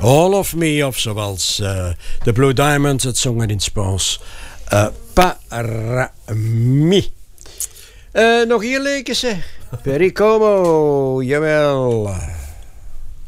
All of Me, of zoals de Blue Diamonds het zongen in Spaans. Parami. Nog hier leken ze. Pericomo, jawel.